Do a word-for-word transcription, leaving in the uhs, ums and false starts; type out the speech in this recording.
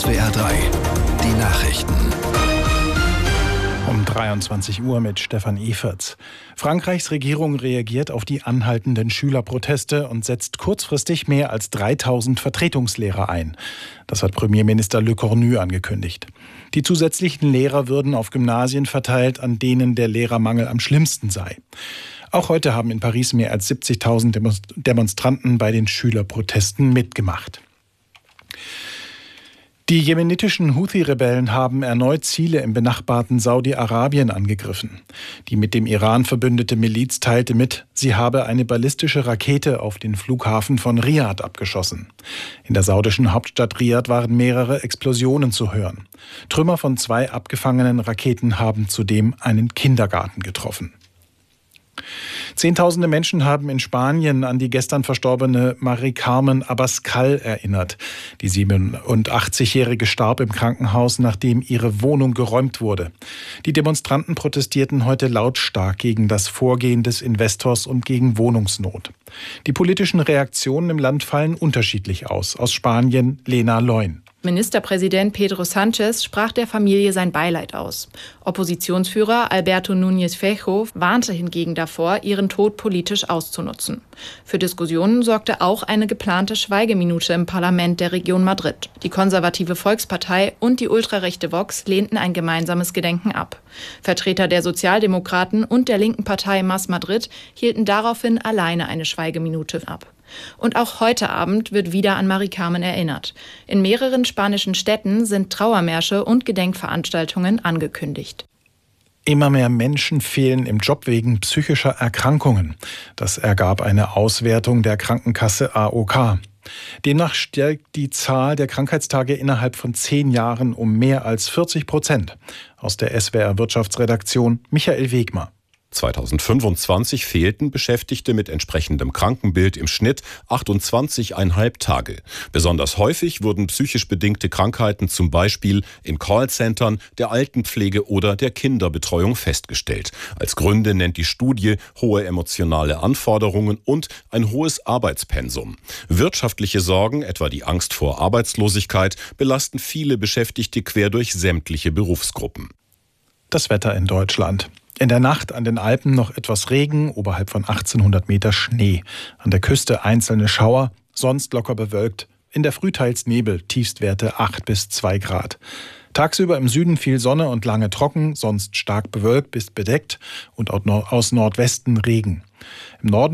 S W R drei, die Nachrichten. Um dreiundzwanzig Uhr mit Stefan Eferts. Frankreichs Regierung reagiert auf die anhaltenden Schülerproteste und setzt kurzfristig mehr als dreitausend Vertretungslehrer ein. Das hat Premierminister Le Cornu angekündigt. Die zusätzlichen Lehrer würden auf Gymnasien verteilt, an denen der Lehrermangel am schlimmsten sei. Auch heute haben in Paris mehr als siebzigtausend Demonstranten bei den Schülerprotesten mitgemacht. Die jemenitischen Houthi-Rebellen haben erneut Ziele im benachbarten Saudi-Arabien angegriffen. Die mit dem Iran verbündete Miliz teilte mit, sie habe eine ballistische Rakete auf den Flughafen von Riad abgeschossen. In der saudischen Hauptstadt Riad waren mehrere Explosionen zu hören. Trümmer von zwei abgefangenen Raketen haben zudem einen Kindergarten getroffen. Zehntausende Menschen haben in Spanien an die gestern verstorbene Mari Carmen Abascal erinnert. Die siebenundachtzigjährige starb im Krankenhaus, nachdem ihre Wohnung geräumt wurde. Die Demonstranten protestierten heute lautstark gegen das Vorgehen des Investors und gegen Wohnungsnot. Die politischen Reaktionen im Land fallen unterschiedlich aus. Aus Spanien Lena Leun. Ministerpräsident Pedro Sánchez sprach der Familie sein Beileid aus. Oppositionsführer Alberto Núñez Feijóo warnte hingegen davor, ihren Tod politisch auszunutzen. Für Diskussionen sorgte auch eine geplante Schweigeminute im Parlament der Region Madrid. Die konservative Volkspartei und die ultrarechte Vox lehnten ein gemeinsames Gedenken ab. Vertreter der Sozialdemokraten und der linken Partei Más Madrid hielten daraufhin alleine eine Schweigeminute ab. Und auch heute Abend wird wieder an Mari Carmen erinnert. In mehreren spanischen Städten sind Trauermärsche und Gedenkveranstaltungen angekündigt. Immer mehr Menschen fehlen im Job wegen psychischer Erkrankungen. Das ergab eine Auswertung der Krankenkasse A O K. Demnach steigt die Zahl der Krankheitstage innerhalb von zehn Jahren um mehr als vierzig Prozent. Aus der S W R Wirtschaftsredaktion Michael Wegmer. zweitausendfünfundzwanzig fehlten Beschäftigte mit entsprechendem Krankenbild im Schnitt achtundzwanzig Komma fünf Tage. Besonders häufig wurden psychisch bedingte Krankheiten zum Beispiel in Callcentern, der Altenpflege oder der Kinderbetreuung festgestellt. Als Gründe nennt die Studie hohe emotionale Anforderungen und ein hohes Arbeitspensum. Wirtschaftliche Sorgen, etwa die Angst vor Arbeitslosigkeit, belasten viele Beschäftigte quer durch sämtliche Berufsgruppen. Das Wetter in Deutschland. In der Nacht an den Alpen noch etwas Regen, oberhalb von achtzehnhundert Meter Schnee. An der Küste einzelne Schauer, sonst locker bewölkt. In der Früh teils Nebel, Tiefstwerte acht bis zwei Grad. Tagsüber im Süden viel Sonne und lange trocken, sonst stark bewölkt bis bedeckt und aus Nordwesten Regen. Im Norden